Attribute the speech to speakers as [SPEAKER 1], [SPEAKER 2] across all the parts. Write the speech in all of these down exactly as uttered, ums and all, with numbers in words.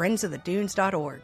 [SPEAKER 1] friends of the dunes dot org.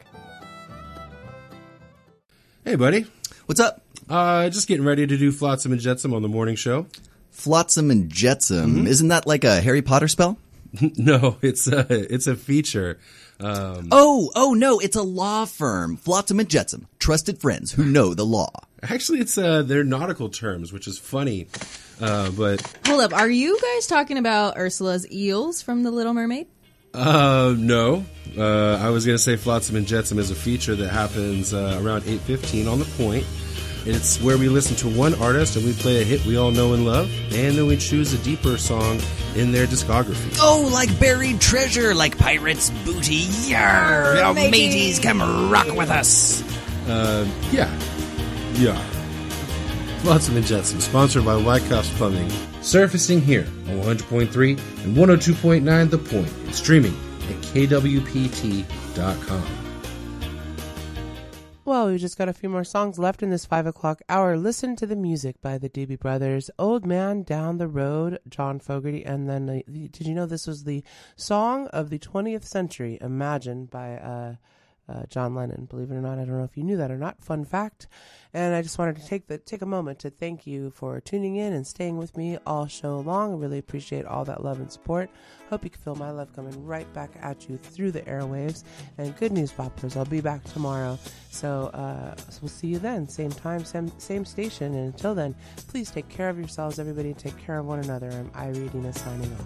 [SPEAKER 2] Hey, buddy.
[SPEAKER 3] What's up?
[SPEAKER 2] Uh, just getting ready to do Flotsam and Jetsam on the morning show.
[SPEAKER 3] Flotsam and Jetsam.
[SPEAKER 2] Mm-hmm.
[SPEAKER 3] Isn't that like a Harry Potter spell?
[SPEAKER 2] No, it's a, it's a feature. Um,
[SPEAKER 3] oh, oh no, it's a law firm. Flotsam and Jetsam. Trusted friends who know the law.
[SPEAKER 2] Actually, it's uh, they're nautical terms, which is funny. Uh, but
[SPEAKER 4] Hold up. Are you guys talking about Ursula's eels from The Little Mermaid?
[SPEAKER 2] Uh, no. Uh, I was going to say Flotsam and Jetsam is a feature that happens uh, around eight fifteen on The Point. And it's where we listen to one artist and we play a hit we all know and love, and then we choose a deeper song in their discography.
[SPEAKER 3] Oh, like buried treasure, like pirates' booty. Yarr!
[SPEAKER 4] Yarr,
[SPEAKER 3] Our
[SPEAKER 4] matey.
[SPEAKER 3] mateys, come rock with us.
[SPEAKER 2] Uh, yeah. Yeah. Flotsam and Jetsam, sponsored by Wyckoff's Plumbing. Surfacing here on one hundred point three and one oh two point nine The Point, and streaming at K W P T dot com.
[SPEAKER 5] Well, we just got a few more songs left in this five o'clock hour. Listen to the music by the Doobie Brothers. Old Man Down the Road, John Fogerty. And then, uh, did you know this was the song of the twentieth century, Imagine, by uh, uh, John Lennon? Believe it or not, I don't know if you knew that or not. Fun fact. And I just wanted to take the take a moment to thank you for tuning in and staying with me all show long. I really appreciate all that love and support. Hope you can feel my love coming right back at you through the airwaves. And good news, Boppers, I'll be back tomorrow. So, uh, so we'll see you then. Same time, same, same station. And until then, please take care of yourselves, everybody. Take care of one another. I'm Irene Dina signing off.